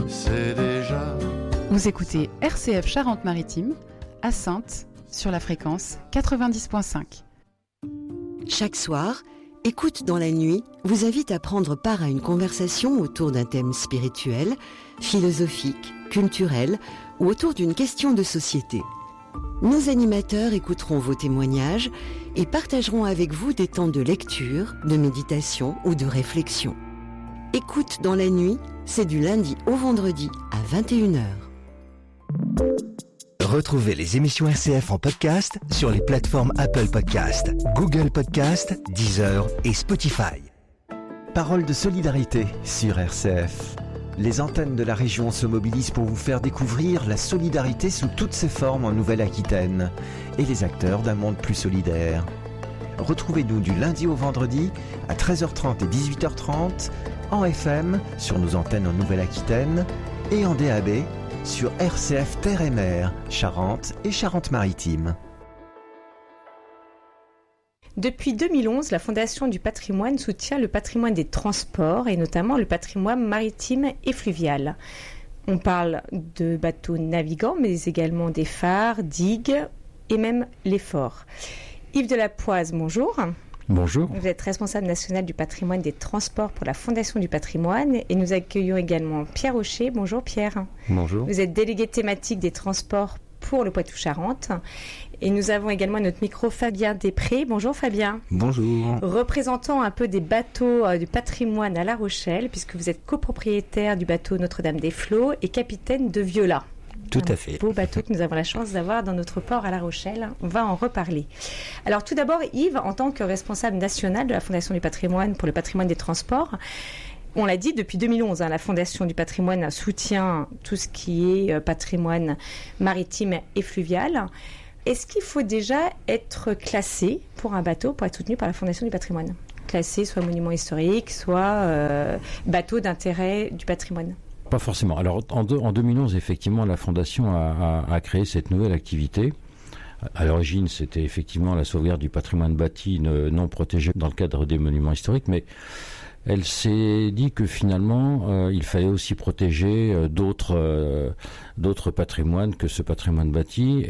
c'est déjà. Vous écoutez RCF Charente-Maritime, à Saintes, sur la fréquence 90.5. Chaque soir, Écoute dans la nuit vous invite à prendre part à une conversation autour d'un thème spirituel, philosophique, culturel ou autour d'une question de société. Nos animateurs écouteront vos témoignages et partageront avec vous des temps de lecture, de méditation ou de réflexion. Écoute dans la nuit, c'est du lundi au vendredi à 21h. Retrouvez les émissions RCF en podcast sur les plateformes Apple Podcast, Google Podcast, Deezer et Spotify. Parole de solidarité sur RCF. Les antennes de la région se mobilisent pour vous faire découvrir la solidarité sous toutes ses formes en Nouvelle-Aquitaine et les acteurs d'un monde plus solidaire. Retrouvez-nous du lundi au vendredi à 13h30 et 18h30 en FM sur nos antennes en Nouvelle-Aquitaine et en DAB sur RCF Terre et Mer, Charente et Charente-Maritime. Depuis 2011, la Fondation du patrimoine soutient le patrimoine des transports et notamment le patrimoine maritime et fluvial. On parle de bateaux navigants, mais également des phares, digues et même les forts. Yves Delapoise, bonjour. Bonjour. Vous êtes responsable national du patrimoine des transports pour la Fondation du patrimoine et nous accueillons également Pierre Aucher. Bonjour Pierre. Bonjour. Vous êtes délégué thématique des transports pour le Poitou-Charentes. Et nous avons également à notre micro Fabien Després. Bonjour Fabien. Bonjour. Représentant un peu des bateaux du patrimoine à La Rochelle, puisque vous êtes copropriétaire du bateau Notre-Dame des Flots et capitaine de Viola. Tout à fait. Un beau bateau que nous avons la chance d'avoir dans notre port à La Rochelle. On va en reparler. Alors tout d'abord, Yves, en tant que responsable national de la Fondation du patrimoine pour le patrimoine des transports, on l'a dit, depuis 2011, la Fondation du patrimoine soutient tout ce qui est patrimoine maritime et fluvial. Est-ce qu'il faut déjà être classé pour un bateau pour être soutenu par la Fondation du patrimoine ? Classé soit monument historique, soit bateau d'intérêt du patrimoine ? Pas forcément. Alors en 2011, effectivement, la Fondation a créé cette nouvelle activité. À l'origine, c'était effectivement la sauvegarde du patrimoine bâti non protégé dans le cadre des monuments historiques, mais elle s'est dit que finalement, il fallait aussi protéger d'autres patrimoines que ce patrimoine bâti,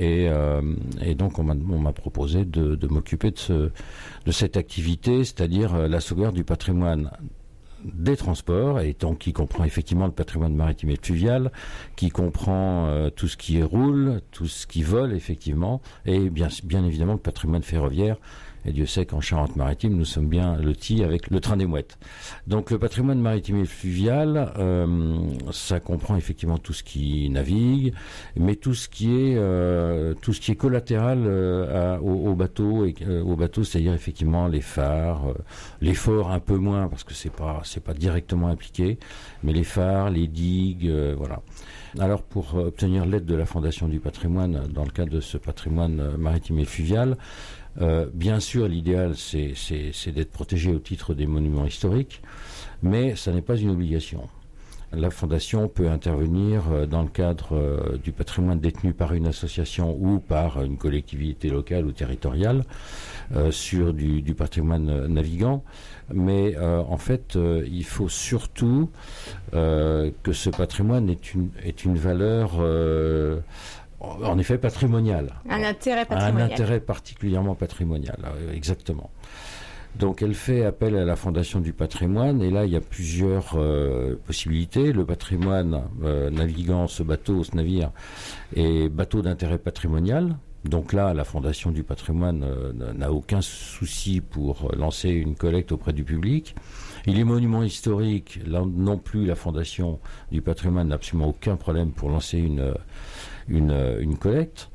et donc on m'a proposé de m'occuper de cette activité, c'est-à-dire la sauvegarde du patrimoine des transports, et donc qui comprend effectivement le patrimoine maritime et fluvial, qui comprend tout ce qui roule, tout ce qui vole effectivement, et bien évidemment le patrimoine ferroviaire. Et Dieu sait qu'en Charente-Maritime, nous sommes bien lotis avec le train des mouettes. Donc le patrimoine maritime et fluvial, ça comprend effectivement tout ce qui navigue, mais tout ce qui est collatéral au bateau, c'est-à-dire effectivement les phares, les forts un peu moins parce que c'est pas directement impliqué, mais les phares, les digues, voilà. Alors pour obtenir l'aide de la Fondation du patrimoine dans le cadre de ce patrimoine maritime et fluvial, bien sûr, l'idéal, c'est d'être protégé au titre des monuments historiques, mais ça n'est pas une obligation. La Fondation peut intervenir dans le cadre du patrimoine détenu par une association ou par une collectivité locale ou territoriale sur du patrimoine navigant, mais en fait, il faut surtout que ce patrimoine ait une valeur en effet patrimonial. Un intérêt patrimonial. Un intérêt particulièrement patrimonial, exactement. Donc elle fait appel à la Fondation du patrimoine, et là il y a plusieurs possibilités. Le patrimoine navigant, ce navire, est bateau d'intérêt patrimonial. Donc là, la Fondation du patrimoine n'a aucun souci pour lancer une collecte auprès du public. Il est monument historique, là non plus, la Fondation du patrimoine n'a absolument aucun problème pour lancer une collecte.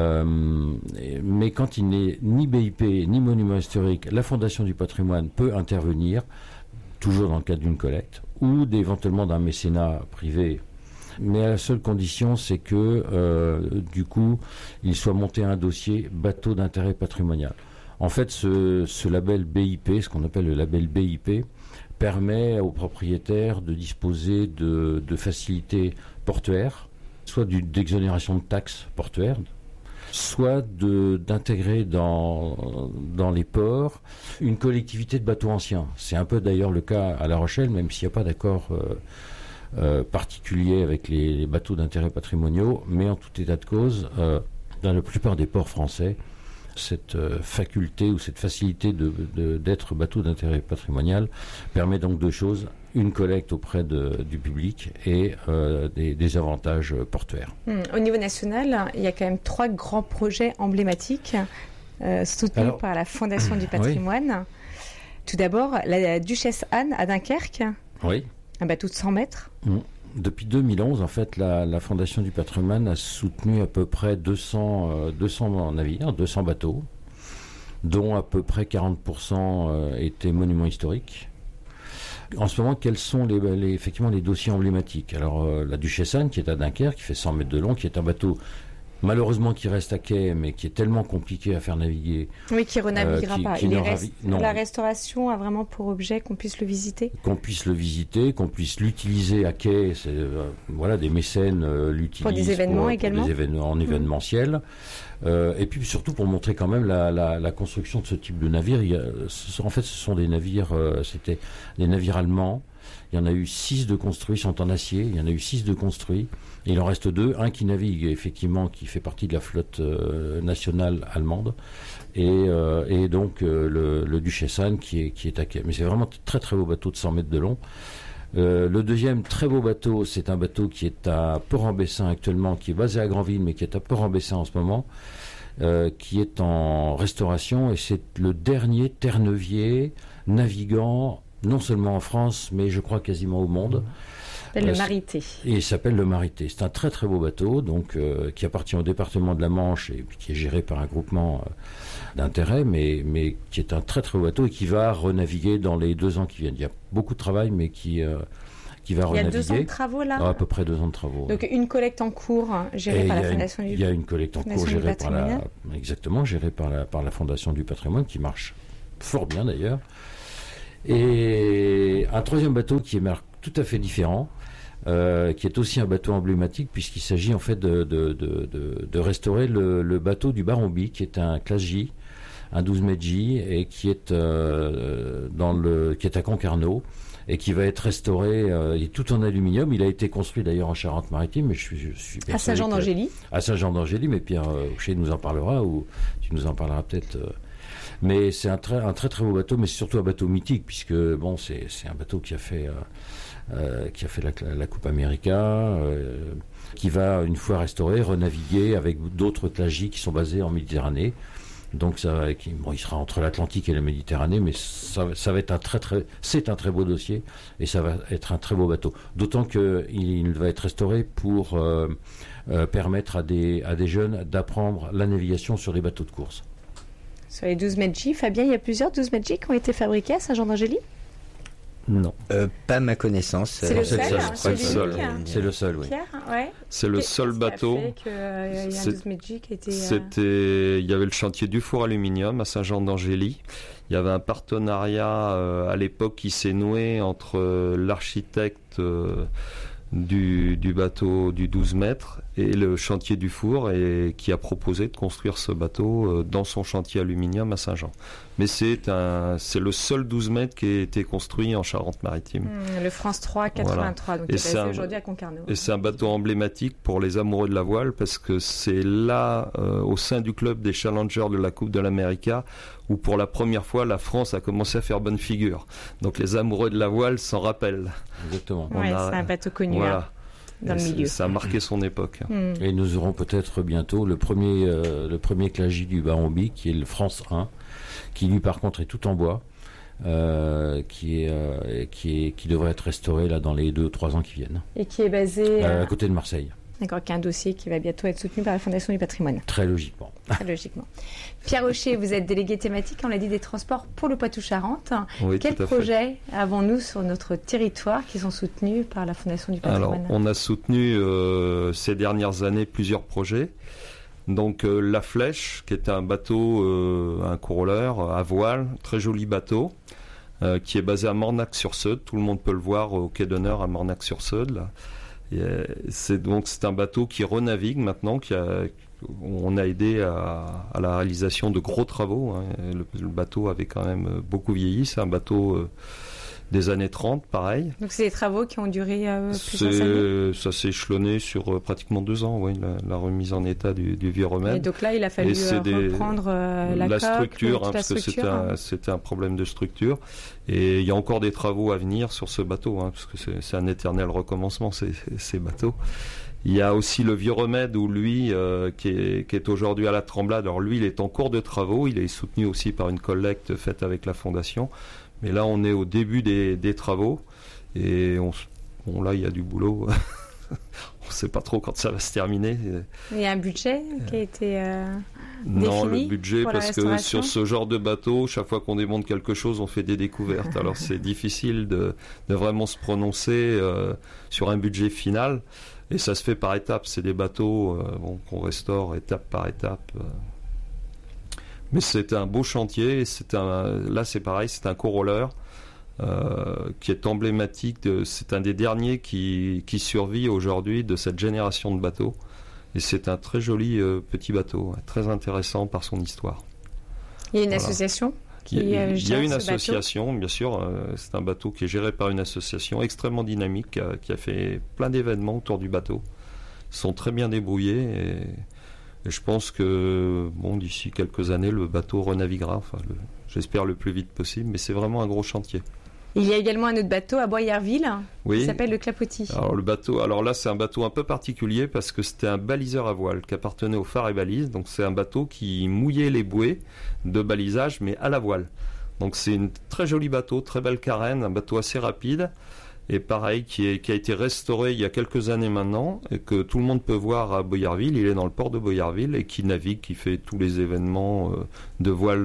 Mais quand il n'est ni BIP ni monument historique, la Fondation du patrimoine peut intervenir, toujours dans le cadre d'une collecte, ou éventuellement d'un mécénat privé. Mais à la seule condition, c'est que, du coup, il soit monté un dossier bateau d'intérêt patrimonial. En fait, ce label BIP, ce qu'on appelle le label BIP, permet aux propriétaires de disposer de facilités portuaires, soit d'exonération de taxes portuaires, soit d'intégrer dans les ports une collectivité de bateaux anciens. C'est un peu d'ailleurs le cas à La Rochelle, même s'il n'y a pas d'accord particulier avec les bateaux d'intérêt patrimoniaux, mais en tout état de cause, dans la plupart des ports français, cette faculté ou cette facilité d'être bateau d'intérêt patrimonial permet donc deux choses: une collecte auprès du public et des avantages portuaires. Au niveau national, il y a quand même 3 grands projets emblématiques soutenus par la Fondation du patrimoine. Oui. Tout d'abord, la Duchesse Anne à Dunkerque. Oui. Un bateau de 100 mètres. Depuis 2011, en fait, la Fondation du patrimoine a soutenu à peu près 200 navires, 200 bateaux, dont à peu près 40% étaient monuments historiques. En ce moment, quels sont effectivement les dossiers emblématiques? Alors, la Duchesse Anne, qui est à Dunkerque, qui fait 100 mètres de long, qui est un bateau malheureusement qui reste à quai, mais qui est tellement compliqué à faire naviguer. Oui, qui renaviguera pas. La restauration a vraiment pour objet qu'on puisse le visiter. Qu'on puisse le visiter, qu'on puisse l'utiliser à quai. Des mécènes l'utilisent pour des événements également. Pour des événements en événementiel. Et puis surtout pour montrer quand même la construction de ce type de navire. En fait, ce sont des navires, c'était des navires allemands. Il y en a eu 6 de construits, sont en acier. Il y en a eu 6 de construits. Et il en reste 2. Un qui navigue, effectivement, qui fait partie de la flotte nationale allemande. Et donc le Duchesse Anne qui est à quai. Mais c'est vraiment un très très beau bateau de 100 mètres de long. Le deuxième très beau bateau, c'est un bateau qui est à Port-en-Bessin actuellement, qui est basé à Granville, mais qui est à Port-en-Bessin en ce moment, qui est en restauration. Et c'est le dernier terre-neuvier navigant, non seulement en France, mais je crois quasiment au monde. Il s'appelle le Marité. Et il s'appelle le Marité. C'est un très très beau bateau, donc qui appartient au département de la Manche et qui est géré par un groupement d'intérêt, mais qui est un très très beau bateau et qui va renaviguer dans les 2 ans qui viennent. Il y a beaucoup de travail, mais qui va renaviguer. Il y a 2 ans de travaux là. À peu près 2 ans de travaux. Donc une collecte en cours gérée par la Fondation du patrimoine. Il y a une collecte en cours gérée par la Fondation du patrimoine qui marche fort bien d'ailleurs. Et un troisième bateau qui est tout à fait différent, qui est aussi un bateau emblématique puisqu'il s'agit en fait de restaurer le bateau du Baron Bie, qui est un classe J, un 12 mètres J, et qui est à Concarneau et qui va être restauré. Il est tout en aluminium. Il a été construit d'ailleurs en Charente-Maritime, mais je suis à Saint-Jean-d'Angély. À Saint-Jean-d'Angély, mais Pierre Houchet nous en parlera, ou tu nous en parleras peut-être. Mais c'est un très très beau bateau, mais c'est surtout un bateau mythique puisque bon, c'est un bateau qui a fait la Coupe América, qui va une fois restauré renaviguer avec d'autres classes J qui sont basés en Méditerranée. Donc il sera entre l'Atlantique et la Méditerranée, mais ça va être c'est un très beau dossier et ça va être un très beau bateau. D'autant qu'il va être restauré pour permettre à des jeunes d'apprendre la navigation sur les bateaux de course. Sur les 12 mètres J, Fabien, il y a plusieurs 12 mètres J qui ont été fabriqués à Saint-Jean-d'Angély? Non. Pas ma connaissance. C'est le seul. C'est le seul, oui. Pierre, ouais. C'est le seul bateau. Il y a un 12 mètres J qui était... Il y avait le chantier du four aluminium à Saint-Jean-d'Angély. Il y avait un partenariat à l'époque qui s'est noué entre l'architecte du bateau du 12 mètres et le chantier du four, et qui a proposé de construire ce bateau dans son chantier aluminium à Saint-Jean. Mais c'est le seul 12 mètres qui a été construit en Charente-Maritime. Le France 3 83, donc il est basé aujourd'hui à Concarneau. Et c'est un bateau emblématique pour les amoureux de la voile, parce que c'est là, au sein du club des challengers de la Coupe de l'América, où pour la première fois la France a commencé à faire bonne figure. Donc les amoureux de la voile s'en rappellent. Exactement. Ouais, c'est un bateau connu. Voilà. Dans le milieu. Ça a marqué son époque. Et nous aurons peut-être bientôt le premier classe J du Baron Bie, qui est le France 1, qui lui par contre est tout en bois, qui devrait être restauré là dans les 2-3 ans qui viennent. Et qui est basé à côté de Marseille. D'accord, qui est un dossier qui va bientôt être soutenu par la Fondation du patrimoine. Très logiquement. Très logiquement. Pierre Houchet, vous êtes délégué thématique, on l'a dit, des transports pour le Poitou-Charentes. Oui, quels projets avons-nous sur notre territoire qui sont soutenus par la Fondation du patrimoine? Alors, on a soutenu ces dernières années plusieurs projets. Donc la Flèche, qui est un bateau, un crawler à voile, très joli bateau, qui est basé à Mornac-sur-Seude. Tout le monde peut le voir au quai d'honneur à Mornac-sur-Seude, là. C'est un bateau qui renavigue maintenant, on a aidé à la réalisation de gros travaux, hein. Le bateau avait quand même beaucoup vieilli. C'est un bateau des années 30, pareil. Donc c'est des travaux qui ont duré plusieurs années. Ça s'est échelonné sur pratiquement 2 ans, oui, la remise en état du vieux remède. Et donc là, il a fallu reprendre la structure, coque, parce que c'était un problème de structure. Et il y a encore des travaux à venir sur ce bateau, parce que c'est un éternel recommencement, ces bateaux. Il y a aussi le vieux remède où lui, qui est aujourd'hui à la Tremblade. Alors lui, il est en cours de travaux. Il est soutenu aussi par une collecte faite avec la Fondation. Mais là, on est au début des travaux. Et là, il y a du boulot. On ne sait pas trop quand ça va se terminer. Il y a un budget qui a été non, défini le budget, pour parce que sur ce genre de bateau, chaque fois qu'on démonte quelque chose, on fait des découvertes. Alors c'est difficile de vraiment se prononcer sur un budget final. Et ça se fait par étapes. C'est des bateaux qu'on restaure étape par étape. Mais c'est un beau chantier. Là, c'est pareil, c'est un co-roller qui est emblématique. C'est un des derniers qui survit aujourd'hui de cette génération de bateaux. Et c'est un très joli petit bateau, très intéressant par son histoire. Il y a une association Il y a une association, bien sûr. C'est un bateau qui est géré par une association extrêmement dynamique qui a fait plein d'événements autour du bateau. Ils sont très bien débrouillés et je pense que d'ici quelques années, le bateau renaviguera. J'espère le plus vite possible, mais c'est vraiment un gros chantier. Il y a également un autre bateau à Boyerville qui s'appelle le Clapotis. Alors là, c'est un bateau un peu particulier parce que c'était un baliseur à voile qui appartenait au phare et balise. Donc c'est un bateau qui mouillait les bouées de balisage, mais à la voile. Donc c'est un très joli bateau, très belle carène, un bateau assez rapide. Et pareil, qui a été restauré il y a quelques années maintenant, et que tout le monde peut voir à Boyerville. Il est dans le port de Boyerville et qui navigue, qui fait tous les événements de voile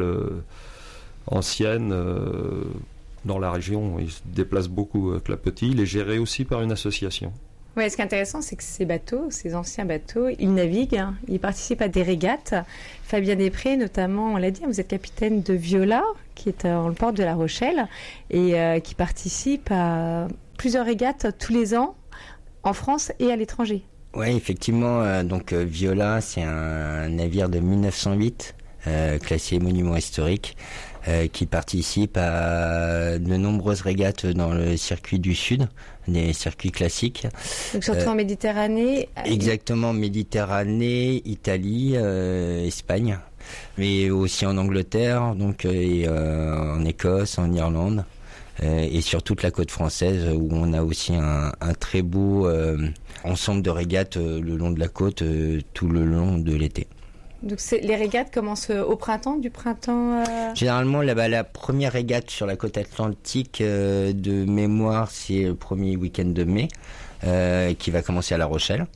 ancienne dans la région. Il se déplace beaucoup avec la petite. Il est géré aussi par une association. Ouais, ce qui est intéressant, c'est que ces bateaux, ces anciens bateaux, ils naviguent, ils participent à des régates. Fabien Després, notamment, on l'a dit, vous êtes capitaine de Viola, qui est dans le port de La Rochelle, et qui participe à plusieurs régates tous les ans, en France et à l'étranger. Oui, effectivement, Viola, c'est un navire de 1908, classé monument historique, qui participe à de nombreuses régates dans le circuit du Sud, des circuits classiques. Donc surtout en Méditerranée. Exactement, Méditerranée, Italie, Espagne, mais aussi en Angleterre, et en Écosse, en Irlande, et sur toute la côte française où on a aussi un très beau ensemble de régates le long de la côte tout le long de l'été. Donc les régates commencent au printemps, du printemps Généralement, la première régate sur la côte atlantique de mémoire, c'est le premier week-end de mai, qui va commencer à La Rochelle,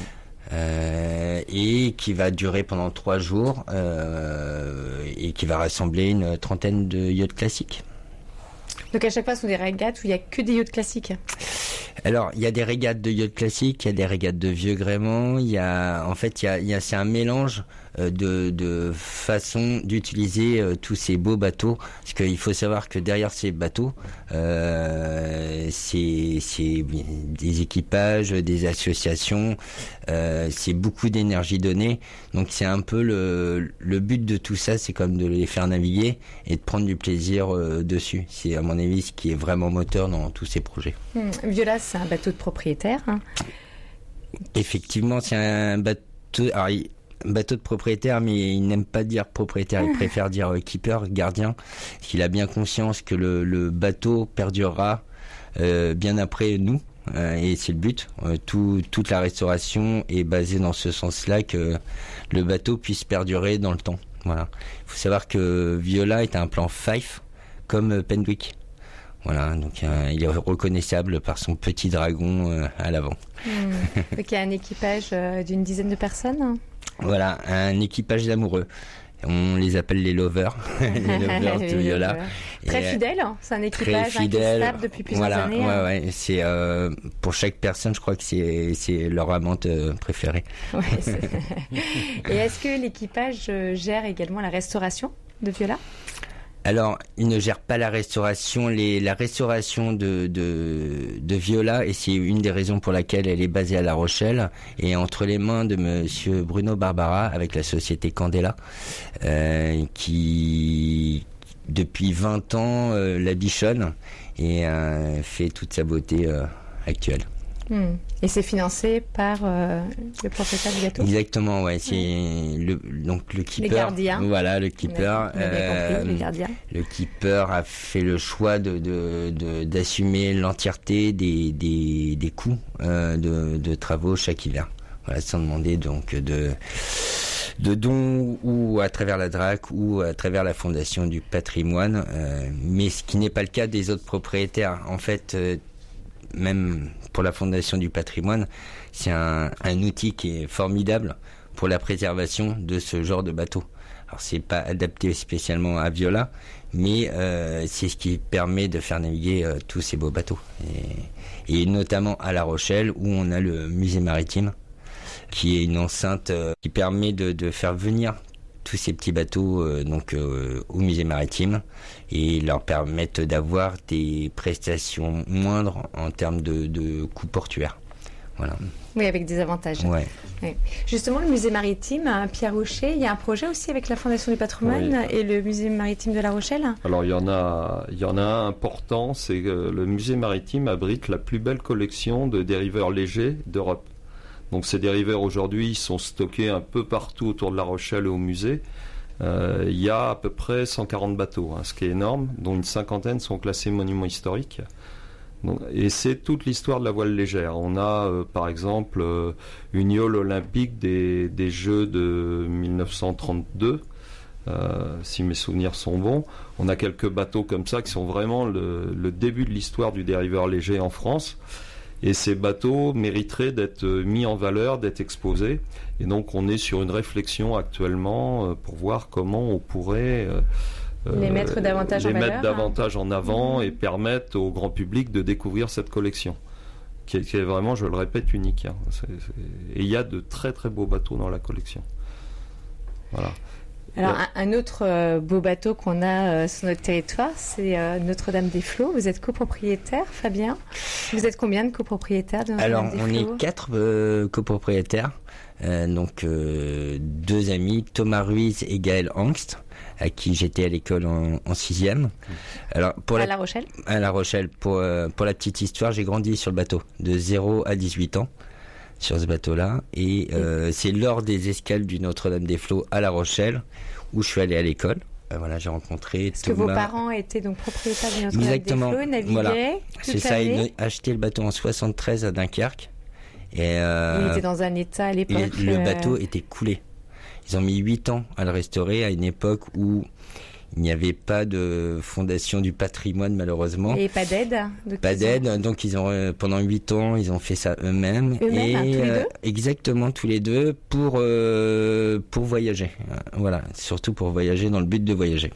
et qui va durer pendant 3 jours, et qui va rassembler une trentaine de yachts classiques. Donc à chaque fois, ce sont des régates où il n'y a que des yachts classiques. Alors, il y a des régates de yachts classiques, il y a des régates de vieux gréements, c'est un mélange de façons d'utiliser tous ces beaux bateaux, parce qu'il faut savoir que derrière ces bateaux, c'est des équipages, des associations, c'est beaucoup d'énergie donnée, donc c'est un peu le but de tout ça, c'est comme de les faire naviguer et de prendre du plaisir dessus. C'est à mon avis ce qui est vraiment moteur dans tous ces projets. Viola, c'est un bateau de propriétaire. Effectivement, c'est un bateau de propriétaire, mais il n'aime pas dire propriétaire, il préfère dire keeper, gardien, parce qu'il a bien conscience que le bateau perdurera bien après nous, et c'est le but. Toute la restauration est basée dans ce sens-là, que le bateau puisse perdurer dans le temps. Voilà. Il faut savoir que Viola est un plan Fife, comme Pendwick. Voilà, donc il est reconnaissable par son petit dragon à l'avant. Donc il y a un équipage d'une dizaine de personnes. Voilà, un équipage d'amoureux. On les appelle les lovers, les lovers de Viola. Très fidèles, c'est un équipage qui est stable depuis plusieurs années. Ouais, c'est pour chaque personne, je crois que c'est leur amante préférée. Ouais, et est-ce que l'équipage gère également la restauration de Viola ? Alors, il ne gère pas la restauration. La restauration de Viola, et c'est une des raisons pour laquelle elle est basée à La Rochelle, est entre les mains de monsieur Bruno Barbara avec la société Candela, qui depuis 20 ans la bichonne et fait toute sa beauté actuelle. Et c'est financé par le propriétaire du bateau. Exactement, ouais. C'est le keeper. Les gardiens. Voilà, le keeper. On a bien compris, les gardiens. Le keeper a fait le choix d'assumer l'entièreté des coûts de travaux chaque hiver. Voilà, sans demander donc de dons ou à travers la DRAC ou à travers la Fondation du patrimoine, mais ce qui n'est pas le cas des autres propriétaires. En fait, même pour la Fondation du patrimoine, c'est un outil qui est formidable pour la préservation de ce genre de bateau. Alors c'est pas adapté spécialement à Viola, mais c'est ce qui permet de faire naviguer tous ces beaux bateaux. Et notamment à La Rochelle, où on a le musée maritime, qui est une enceinte qui permet de faire venir tous ces petits bateaux au musée maritime et leur permettent d'avoir des prestations moindres en termes de coûts portuaires. Voilà. Oui, avec des avantages. Ouais. Oui. Justement, le musée maritime à Pierre-Rocher, il y a un projet aussi avec la Fondation du patrimoine et le musée maritime de La Rochelle. Alors il y en a un important, c'est que le musée maritime abrite la plus belle collection de dériveurs légers d'Europe. Donc ces dériveurs aujourd'hui ils sont stockés un peu partout autour de La Rochelle et au musée. Il y a à peu près 140 bateaux, ce qui est énorme, dont une cinquantaine sont classés monuments historiques. Donc, et c'est toute l'histoire de la voile légère. On a par exemple une yole olympique des Jeux de 1932, si mes souvenirs sont bons. On a quelques bateaux comme ça qui sont vraiment le début de l'histoire du dériveur léger en France. Et ces bateaux mériteraient d'être mis en valeur, d'être exposés. Et donc on est sur une réflexion actuellement pour voir comment on pourrait les mettre davantage en avant et permettre au grand public de découvrir cette collection, qui est vraiment, je le répète, unique. Et il y a de très très beaux bateaux dans la collection. Voilà. Alors, un autre beau bateau qu'on a sur notre territoire, c'est Notre-Dame-des-Flots. Vous êtes copropriétaire, Fabien. Vous êtes combien de copropriétaires de Notre-Dame-des-Flots ? Alors, on est 4 copropriétaires. 2 amis, Thomas Ruiz et Gaël Angst, à qui j'étais à l'école en 6e. Alors, La Rochelle ? À La Rochelle. Pour la petite histoire, j'ai grandi sur le bateau de 0 à 18 ans. Sur ce bateau-là, et c'est lors des escales du Notre-Dame-des-Flots à La Rochelle où je suis allé à l'école. Voilà, j'ai rencontré Parce Thomas. Que vos parents étaient donc propriétaires du Notre-Dame-des-Flots, naviguaient. Voilà. C'est ça, ils ont acheté le bateau en 73 à Dunkerque. Et, il était dans un état à l'époque. Le bateau était coulé. Ils ont mis 8 ans à le restaurer à une époque où il n'y avait pas de fondation du patrimoine, malheureusement. Et pas d'aide. Pas d'aide. Donc ils ont pendant 8 ans, ils ont fait ça eux-mêmes. Tous les deux. Exactement, tous les deux pour voyager. Voilà, surtout pour voyager, dans le but de voyager.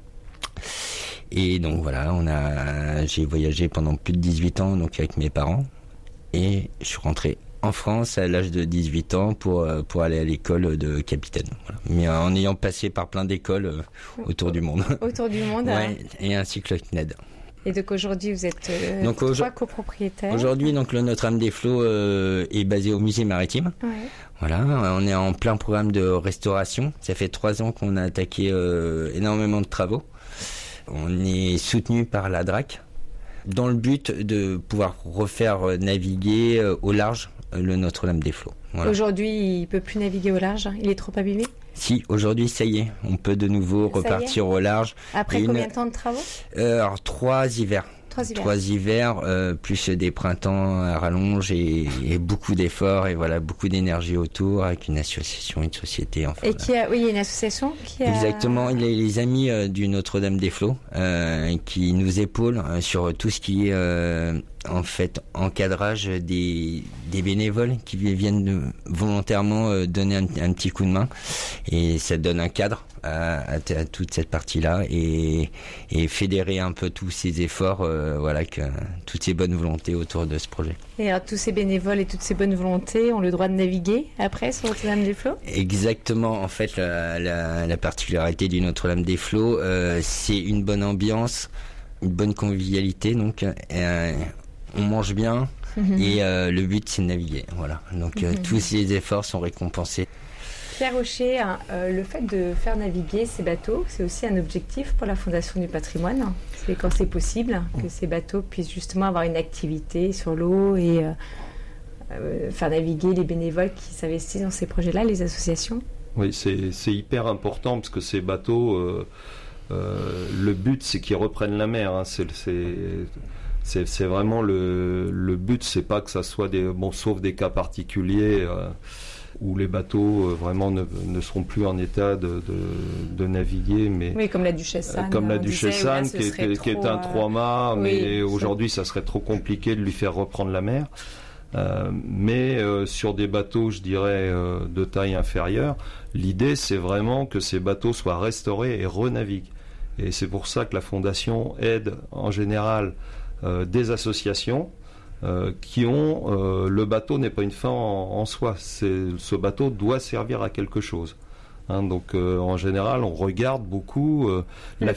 Et donc voilà, j'ai voyagé pendant plus de 18 ans donc avec mes parents et je suis rentré en France à l'âge de 18 ans pour aller à l'école de capitaine. Voilà. Mais en ayant passé par plein d'écoles autour du monde. Autour du monde. Ouais, et ainsi que le CNED. Et donc aujourd'hui, vous êtes 3 copropriétaires. Aujourd'hui, donc le Notre-Dame-des-Flots est basé au musée maritime. Ouais. Voilà, on est en plein programme de restauration. Ça fait 3 ans qu'on a attaqué énormément de travaux. On est soutenu par la DRAC dans le but de pouvoir refaire naviguer au large le Notre-Dame-des-Flots. Voilà. Aujourd'hui, il ne peut plus naviguer au large, il est trop abîmé ? Si, aujourd'hui, ça y est, on peut de nouveau repartir au large. Après combien de temps de travaux ? Alors, 3 hivers. 3 hivers, plus des printemps à rallonge et beaucoup d'efforts et voilà, beaucoup d'énergie autour avec une association, une société. Enfin, et il y a une association qui a... Exactement, il y a les amis du Notre-Dame-des-Flots qui nous épaulent sur tout ce qui est en fait encadrage des bénévoles qui viennent volontairement donner un petit coup de main et ça donne un cadre à toute cette partie-là et fédérer un peu tous ces efforts, toutes ces bonnes volontés autour de ce projet. Et alors tous ces bénévoles et toutes ces bonnes volontés ont le droit de naviguer après sur Notre-Dame-des-Flots ? Exactement, en fait la particularité du Notre-Dame-des-Flots, c'est une bonne ambiance, une bonne convivialité, donc on mange bien et le but c'est de naviguer. Voilà, donc tous ces efforts sont récompensés. Pierre Rocher, le fait de faire naviguer ces bateaux, c'est aussi un objectif pour la Fondation du patrimoine. C'est quand c'est possible que ces bateaux puissent justement avoir une activité sur l'eau et faire naviguer les bénévoles qui s'investissent dans ces projets-là, les associations. Oui, c'est hyper important parce que ces bateaux, le but c'est qu'ils reprennent la mer. Hein. C'est vraiment le but, c'est pas que ça soit sauf des cas particuliers où les bateaux vraiment ne seront plus en état de naviguer. Mais oui, comme la Duchesse Anne. Comme la Duchesse Anne, qui est un 3-mâts, mais aujourd'hui ça serait trop compliqué de lui faire reprendre la mer. Mais sur des bateaux, je dirais, de taille inférieure, l'idée c'est vraiment que ces bateaux soient restaurés et renaviguent. Et c'est pour ça que la Fondation aide en général des associations qui ont... le bateau n'est pas une fin en soi, ce bateau doit servir à quelque chose. Hein, donc en général, on regarde beaucoup la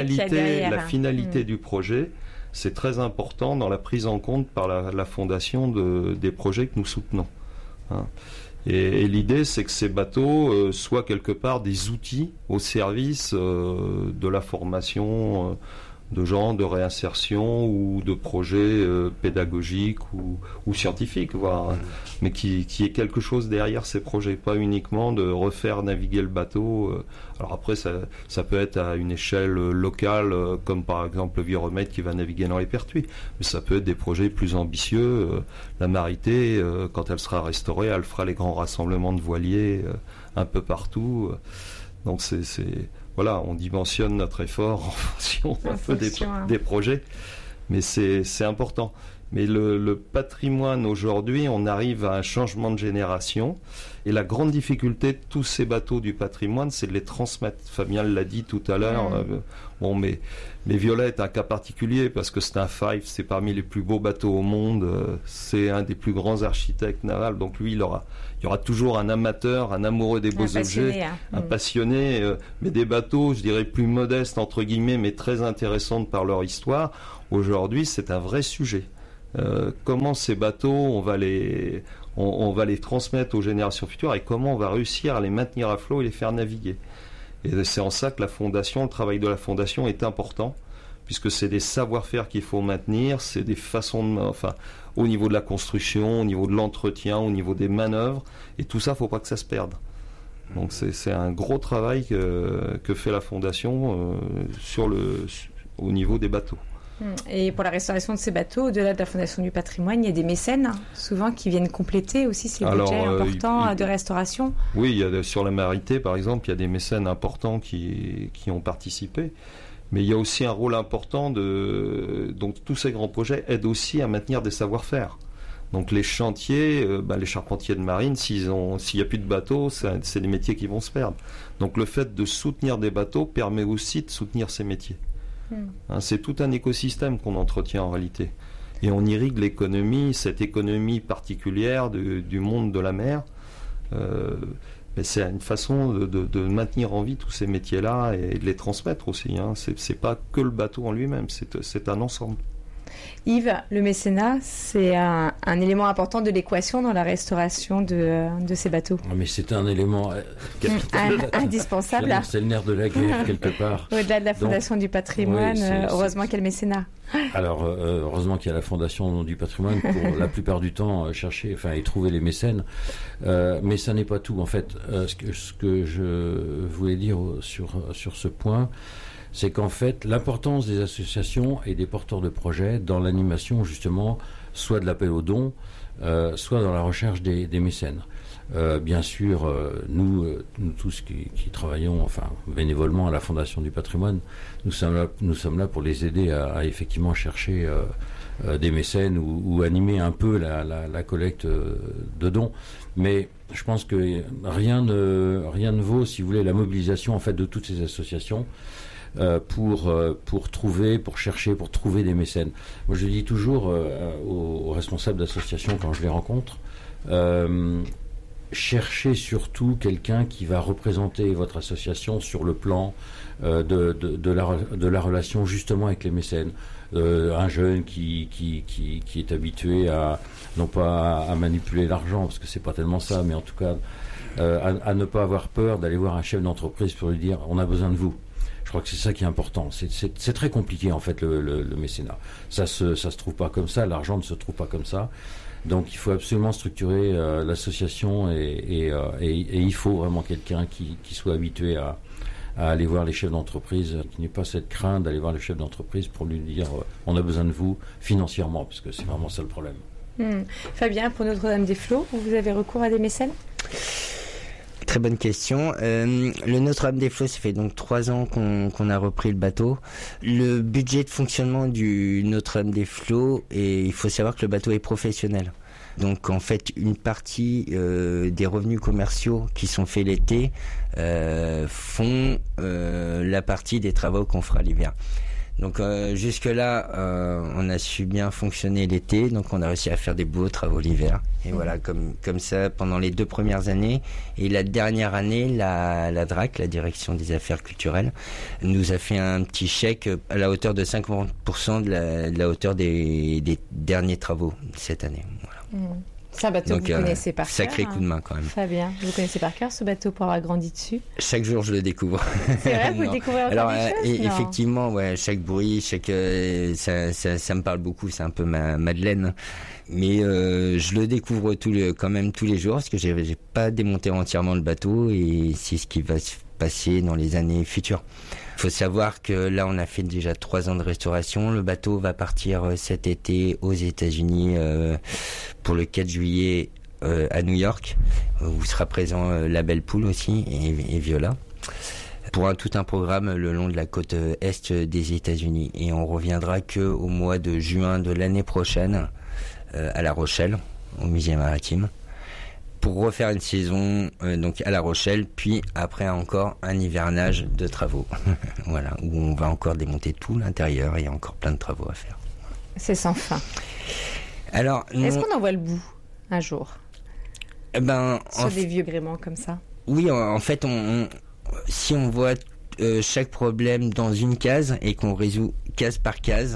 finalité du projet. C'est très important dans la prise en compte par la Fondation des projets que nous soutenons. Hein. Et l'idée, c'est que ces bateaux soient quelque part des outils au service de la formation de gens de réinsertion ou de projets pédagogiques ou scientifiques, voire, mais qui est quelque chose derrière ces projets, pas uniquement de refaire naviguer le bateau. Alors après, ça peut être à une échelle locale, comme par exemple le Vieux-Remède qui va naviguer dans les Pertuis, mais ça peut être des projets plus ambitieux. La Marité, quand elle sera restaurée, elle fera les grands rassemblements de voiliers un peu partout. Donc voilà, on dimensionne notre effort en fonction des projets, mais c'est important. Mais le patrimoine aujourd'hui, on arrive à un changement de génération, et la grande difficulté de tous ces bateaux du patrimoine, c'est de les transmettre. Fabien l'a dit tout à l'heure. Mais Violet est un cas particulier parce que c'est un Fife, c'est parmi les plus beaux bateaux au monde, c'est un des plus grands architectes navals, donc lui il y aura toujours un amateur, un amoureux des beaux objets, un passionné, mais des bateaux, je dirais, plus modestes entre guillemets, mais très intéressantes par leur histoire. Aujourd'hui, c'est un vrai sujet. Comment ces bateaux, on va les transmettre aux générations futures, et comment on va réussir à les maintenir à flot et les faire naviguer. Et c'est en ça que le travail de la Fondation est important, puisque c'est des savoir-faire qu'il faut maintenir, c'est des façons au niveau de la construction, au niveau de l'entretien, au niveau des manœuvres, et tout ça, il ne faut pas que ça se perde. Donc c'est un gros travail que fait la Fondation au niveau des bateaux. Et pour la restauration de ces bateaux, au-delà de la Fondation du patrimoine, il y a des mécènes, souvent, qui viennent compléter aussi ces budgets importants de restauration. Oui, sur la Marité, par exemple, il y a des mécènes importants qui ont participé. Mais il y a aussi un rôle important donc tous ces grands projets aident aussi à maintenir des savoir-faire. Donc les chantiers, les charpentiers de marine, s'il n'y a plus de bateaux, c'est des métiers qui vont se perdre. Donc le fait de soutenir des bateaux permet aussi de soutenir ces métiers. C'est tout un écosystème qu'on entretient en réalité. Et on irrigue l'économie, cette économie particulière du monde de la mer. Mais c'est une façon de maintenir en vie tous ces métiers-là et de les transmettre aussi. C'est pas que le bateau en lui-même, c'est un ensemble. Yves, le mécénat, c'est un élément important de l'équation dans la restauration de ces bateaux. Mais c'est un élément indispensable. C'est le nerf de la guerre, quelque part. Au-delà de la Fondation du patrimoine, heureusement qu'il y a le mécénat. Alors, heureusement qu'il y a la Fondation du patrimoine pour la plupart du temps chercher et trouver les mécènes. Mais ça n'est pas tout. En fait, ce que je voulais dire sur ce point, c'est qu'en fait, l'importance des associations et des porteurs de projets dans l'animation, justement, soit de l'appel aux dons, soit dans la recherche des mécènes. Bien sûr, nous tous qui travaillons bénévolement à la Fondation du patrimoine, nous sommes là pour les aider à effectivement chercher des mécènes ou animer un peu la collecte de dons. Mais je pense que rien ne vaut, si vous voulez, la mobilisation en fait de toutes ces associations pour trouver des mécènes. Moi, je dis toujours aux responsables d'associations quand je les rencontre, cherchez surtout quelqu'un qui va représenter votre association sur le plan de la relation justement avec les mécènes. Un jeune qui est habitué à non pas à manipuler l'argent, parce que c'est pas tellement ça, mais en tout cas à ne pas avoir peur d'aller voir un chef d'entreprise pour lui dire on a besoin de vous. Je crois que c'est ça qui est important. C'est très compliqué en fait le mécénat. Ça se trouve pas comme ça, l'argent ne se trouve pas comme ça. Donc il faut absolument structurer l'association et il faut vraiment quelqu'un qui soit habitué à aller voir les chefs d'entreprise, qui n'ait pas cette crainte d'aller voir le chef d'entreprise pour lui dire on a besoin de vous financièrement, parce que c'est vraiment ça le problème. Fabien, pour Notre-Dame-des-Flots, vous avez recours à des mécènes ? Très bonne question. Le Notre-Dame-des-Flots, ça fait donc 3 ans qu'on a repris le bateau. Le budget de fonctionnement du Notre-Dame-des-Flots, et il faut savoir que le bateau est professionnel. Donc en fait, une partie des revenus commerciaux qui sont faits l'été font la partie des travaux qu'on fera l'hiver. Donc jusque-là, on a su bien fonctionner l'été, donc on a réussi à faire des beaux travaux l'hiver. Et voilà, comme ça, pendant les 2 premières années. Et la dernière année, la DRAC, la Direction des Affaires Culturelles, nous a fait un petit chèque à la hauteur de 50% de la hauteur des derniers travaux cette année. Voilà. C'est un bateau que vous connaissez par cœur. Sacré coup de main quand même. Fabien, vous connaissez par cœur ce bateau pour avoir grandi dessus ? Chaque jour je le découvre. C'est vrai, vous le découvrez encore des choses ? Effectivement, ouais, chaque bruit, ça me parle beaucoup, c'est un peu ma Madeleine. Mais je le découvre quand même tous les jours, parce que j'ai pas démonté entièrement le bateau, et c'est ce qui va se passer dans les années futures. Il faut savoir que là, on a fait déjà 3 ans de restauration. Le bateau va partir cet été aux États-Unis pour le 4 juillet à New York, où sera présent la Belle Poule aussi et Viola, pour tout un programme le long de la côte est des États-Unis. Et on reviendra qu'au mois de juin de l'année prochaine à La Rochelle, au Musée maritime, pour refaire une saison donc à La Rochelle, puis après encore un hivernage de travaux. Voilà, où on va encore démonter tout l'intérieur, et il y a encore plein de travaux à faire. C'est sans fin. Alors, est-ce qu'on en voit le bout un jour ? Sur des vieux gréements comme ça ? Oui, en fait, si on voit chaque problème dans une case et qu'on résout case par case,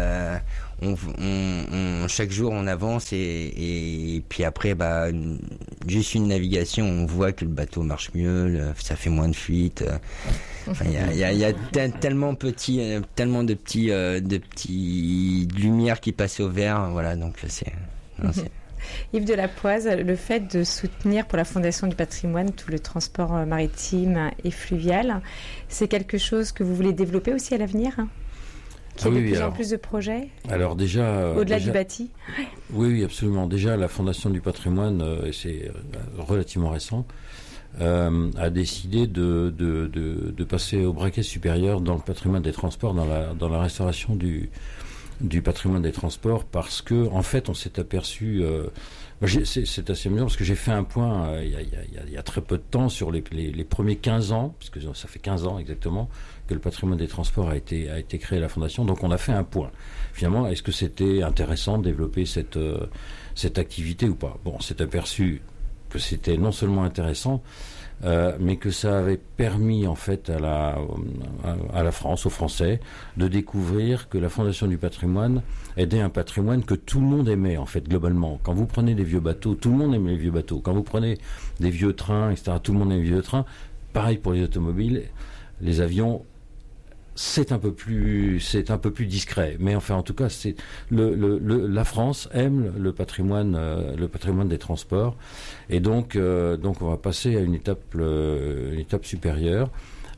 chaque jour on avance, et puis après juste une navigation, on voit que le bateau marche mieux, ça fait moins de fuites. Il y a tellement de petites lumières qui passent au vert, voilà, donc c'est. Yves Delapoise, le fait de soutenir pour la Fondation du patrimoine tout le transport maritime et fluvial, c'est quelque chose que vous voulez développer aussi à l'avenir ? Qu'il y ait de plus en plus de projets ? Alors déjà... Au-delà du bâti ? Oui, absolument. Déjà, la Fondation du patrimoine, c'est relativement récent, a décidé de passer au braquet supérieur dans le patrimoine des transports, dans la restauration du patrimoine des transports, parce que en fait on s'est aperçu, c'est assez amusant, parce que j'ai fait un point il y a très peu de temps sur les premiers 15 ans, parce que ça fait 15 ans exactement que le patrimoine des transports a été créé à la Fondation. Donc on a fait un point. Finalement, est-ce que c'était intéressant de développer cette activité ou pas ? Bon, on s'est aperçu que c'était non seulement intéressant, mais que ça avait permis en fait à la France, aux Français, de découvrir que la Fondation du patrimoine aidait un patrimoine que tout le monde aimait en fait globalement. Quand vous prenez des vieux bateaux, tout le monde aime les vieux bateaux. Quand vous prenez des vieux trains, etc., tout le monde aime les vieux trains. Pareil pour les automobiles, les avions. C'est un peu plus discret, mais enfin en tout cas c'est la France aime le patrimoine des transports, et donc on va passer à une étape supérieure.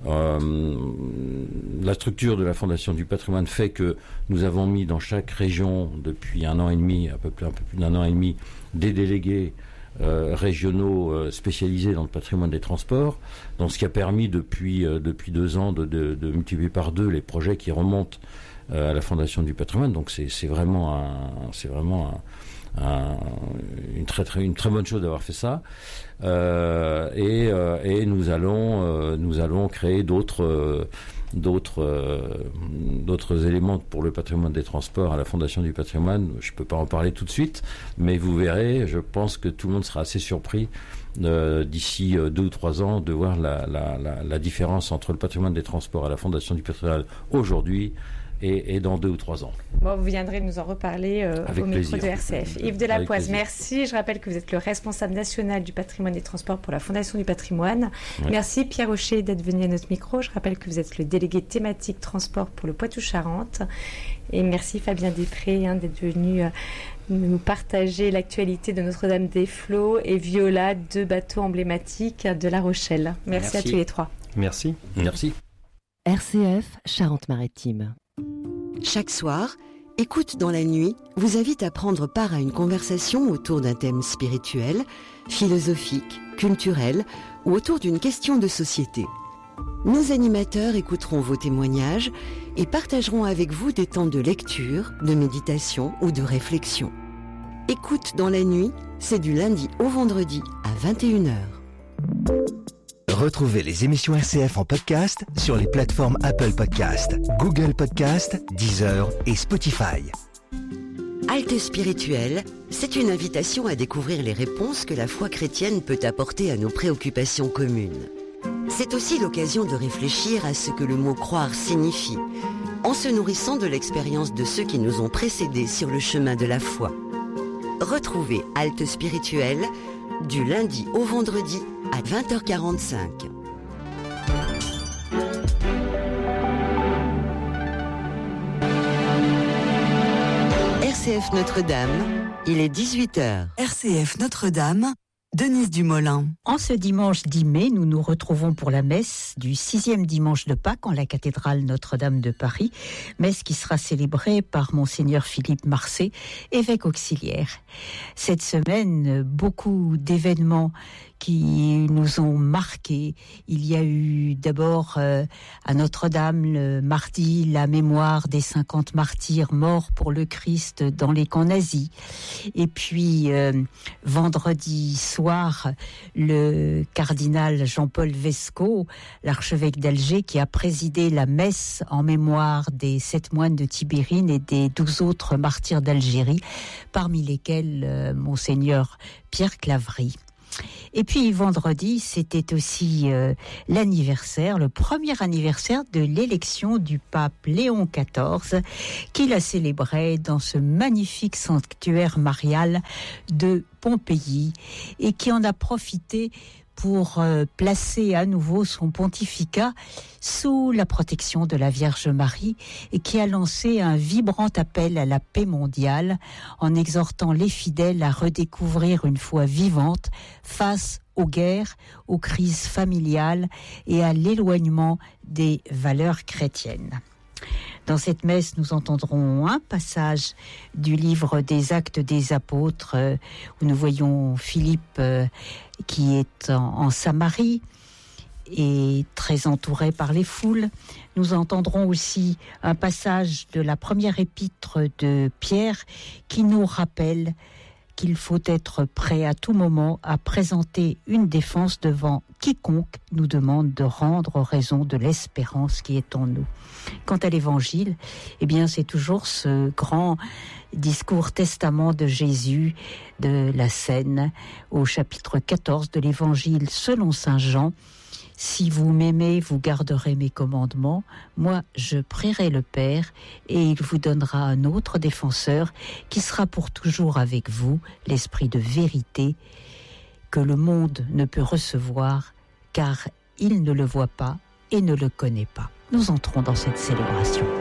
La structure de la Fondation du patrimoine fait que nous avons mis dans chaque région depuis un an et demi, un peu plus d'un an et demi, des délégués régionaux spécialisés dans le patrimoine des transports, donc ce qui a permis depuis 2 ans de multiplier par 2 les projets qui remontent à la Fondation du patrimoine. Donc c'est vraiment une très bonne chose d'avoir fait ça. Et nous allons créer d'autres éléments pour le patrimoine des transports à la Fondation du patrimoine. Je ne peux pas en parler tout de suite, mais vous verrez, je pense que tout le monde sera assez surpris d'ici 2 ou 3 ans de voir la différence entre le patrimoine des transports à la Fondation du patrimoine aujourd'hui et dans 2 ou 3 ans. Bon, vous viendrez nous en reparler au micro de RCF. Yves Delapoise, merci. Je rappelle que vous êtes le responsable national du patrimoine des transports pour la Fondation du patrimoine. Oui. Merci Pierre Hocher d'être venu à notre micro. Je rappelle que vous êtes le délégué thématique transport pour le Poitou-Charentes. Et merci Fabien Després d'être venu nous partager l'actualité de Notre-Dame-des-Flots et Viola, 2 bateaux emblématiques de La Rochelle. Merci à tous les 3. Merci. Merci. RCF Charente-Maritime. Chaque soir, Écoute dans la nuit vous invite à prendre part à une conversation autour d'un thème spirituel, philosophique, culturel ou autour d'une question de société. Nos animateurs écouteront vos témoignages et partageront avec vous des temps de lecture, de méditation ou de réflexion. Écoute dans la nuit, c'est du lundi au vendredi à 21h. Retrouvez les émissions RCF en podcast sur les plateformes Apple Podcast, Google Podcast, Deezer et Spotify. Halte spirituelle, c'est une invitation à découvrir les réponses que la foi chrétienne peut apporter à nos préoccupations communes. C'est aussi l'occasion de réfléchir à ce que le mot croire signifie, en se nourrissant de l'expérience de ceux qui nous ont précédés sur le chemin de la foi. Retrouvez Halte spirituelle du lundi au vendredi à 20h45. RCF Notre-Dame, il est 18h. RCF Notre-Dame, Denise Dumoulin. En ce dimanche 10 mai, nous nous retrouvons pour la messe du 6e dimanche de Pâques en la cathédrale Notre-Dame de Paris, messe qui sera célébrée par Monseigneur Philippe Marcet, évêque auxiliaire. Cette semaine, beaucoup d'événements qui nous ont marqués. Il y a eu d'abord à Notre-Dame le mardi la mémoire des 50 martyrs morts pour le Christ dans les camps nazis. Et puis vendredi soir, le cardinal Jean-Paul Vesco, l'archevêque d'Alger, qui a présidé la messe en mémoire des 7 moines de Tibérine et des 12 autres martyrs d'Algérie, parmi lesquels Monseigneur Pierre Claverie. Et puis vendredi, c'était aussi l'anniversaire, le premier anniversaire de l'élection du pape Léon XIV, qu'il a célébré dans ce magnifique sanctuaire marial de Pompéi et qui en a profité pour placer à nouveau son pontificat sous la protection de la Vierge Marie et qui a lancé un vibrant appel à la paix mondiale en exhortant les fidèles à redécouvrir une foi vivante face aux guerres, aux crises familiales et à l'éloignement des valeurs chrétiennes. Dans cette messe, nous entendrons un passage du livre des Actes des Apôtres où nous voyons Philippe qui est en Samarie et très entouré par les foules. Nous entendrons aussi un passage de la première épître de Pierre qui nous rappelle qu'il faut être prêt à tout moment à présenter une défense devant quiconque nous demande de rendre raison de l'espérance qui est en nous. Quant à l'évangile, eh bien, c'est toujours ce grand discours testament de Jésus de la Seine au chapitre 14 de l'évangile selon saint Jean. Si vous m'aimez, vous garderez mes commandements. Moi, je prierai le Père et il vous donnera un autre défenseur qui sera pour toujours avec vous, l'Esprit de vérité que le monde ne peut recevoir car il ne le voit pas et ne le connaît pas. Nous entrons dans cette célébration.